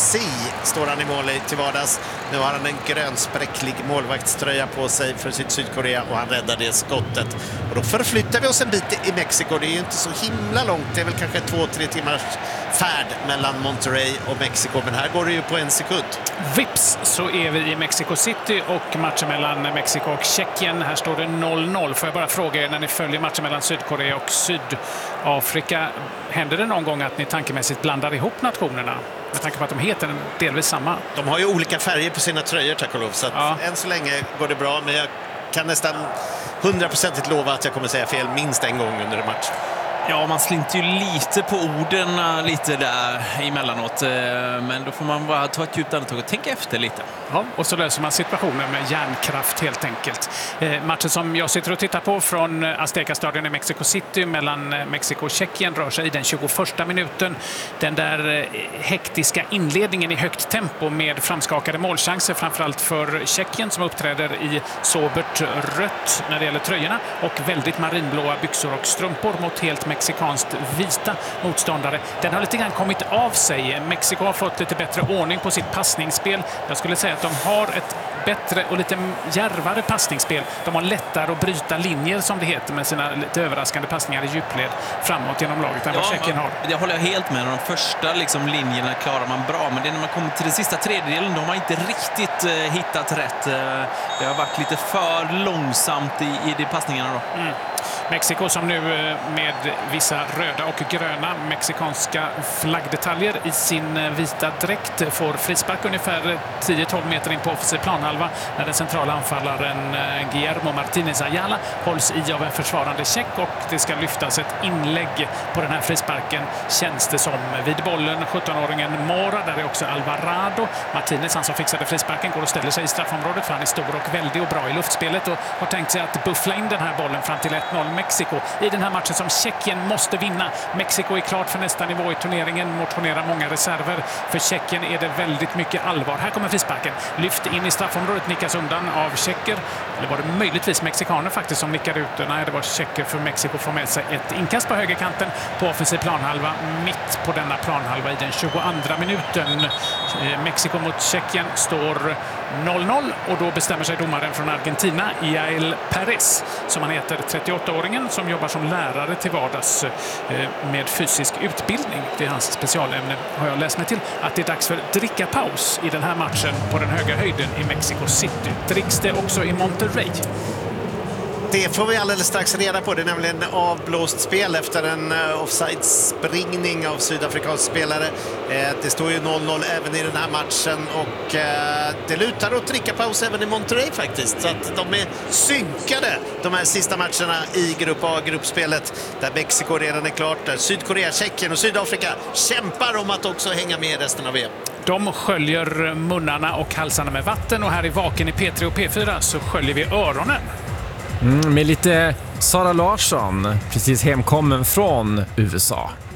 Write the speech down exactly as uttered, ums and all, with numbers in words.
Messi står han i mål till vardags. Nu har han en grönspräcklig målvaktströja på sig för sitt Sydkorea och han räddar det skottet. Och då förflyttar vi oss en bit i Mexiko. Det är ju inte så himla långt. Det är väl kanske två, tre timmars färd mellan Monterrey och Mexiko. Men här går det ju på en sekund. Vips så är vi i Mexico City och matchen mellan Mexiko och Tjeckien. Här står det noll noll. Får jag bara fråga er, när ni följer matchen mellan Sydkorea och Sydafrika, händer det någon gång att ni tankemässigt blandar ihop nationerna? Med tanke på att de heter delvis samma. De har ju olika färger på sina tröjor, tack och lov. Så att ja. Än så länge går det bra, men jag kan nästan hundraprocentigt lova att jag kommer säga fel minst en gång under en match. Ja, man slinter ju lite på orden lite där emellanåt. Men då får man bara ta ett djupt andetag och tänka efter lite. Ja, och så löser man situationen med hjärnkraft helt enkelt. Eh, matchen som jag sitter och tittar på från Azteca-stadion i Mexico City mellan Mexiko och Tjeckien rör sig i den tjugoförsta minuten. Den där eh, hektiska inledningen i högt tempo med framskakade målchanser, framförallt för Tjeckien som uppträder i sobert rött när det gäller tröjorna och väldigt marinblåa byxor och strumpor mot helt mexikanskt vita motståndare. Den har lite grann kommit av sig. Mexiko har fått lite bättre ordning på sitt passningsspel. Jag skulle säga att de har ett bättre och lite djärvare passningsspel. De har lättare att bryta linjer, som det heter, med sina lite överraskande passningar i djupled framåt genom laget än vad ja, Tjeckien har. Det håller jag helt med. De första liksom, linjerna klarar man bra, men det är när man kommer till den sista tredjedelen, de har inte riktigt eh, hittat rätt. Eh, det har varit lite för långsamt i, i de passningarna då. Mm. Mexiko som nu med vissa röda och gröna mexikanska flaggdetaljer i sin vita dräkt får frispark ungefär tio tolv meter in på offensiv planhalva när den centrala anfallaren Guillermo Martínez Ayala hålls i av en försvarande tjeck och det ska lyftas ett inlägg på den här frisparken, känns det som. Vid bollen sjuttonåringen Mora, där är också Alvarado. Martínez, han som fixade frisparken, går och ställer sig i straffområdet för han är stor och väldig och bra i luftspelet och har tänkt sig att buffla in den här bollen fram till ett noll Mexiko i den här matchen som Tjeckien måste vinna. Mexiko är klart för nästa nivå i turneringen, motionerar många reserver. För Tjeckien är det väldigt mycket allvar. Här kommer frisparken. Lyft in i straffområdet, nickas undan av tjecker. Eller var det möjligtvis mexikaner faktiskt som nickade ut? Nej, det var tjecker, för Mexiko får med sig ett inkast på högerkanten på offensiv planhalva. Mitt på denna planhalva i den tjugoandra minuten. Mexiko mot Tjeckien står noll noll och då bestämmer sig domaren från Argentina, Yael Perez, som han heter, trettioåttaåringen som jobbar som lärare till vardags med fysisk utbildning. Det är hans specialämne, har jag läst mig till, att det är dags för drickapaus i den här matchen på den höga höjden i Mexico City. Dricks det också i Monterrey? Det får vi alldeles strax reda på. Det är nämligen avblåst spel efter en offside-springning av sydafrikansk spelare. Det står ju noll noll även i den här matchen och det lutar åt drickapaus även i Monterrey faktiskt. Så att de är synkade, de här sista matcherna i Grupp A, gruppspelet, där Mexiko redan är klart, där Sydkorea, Tjeckien och Sydafrika kämpar om att också hänga med i resten av E M. De sköljer munnarna och halsarna med vatten och här i Vaken i P tre och P fyra så sköljer vi öronen. Mm, med lite Sara Larsson, precis hemkommen från U S A.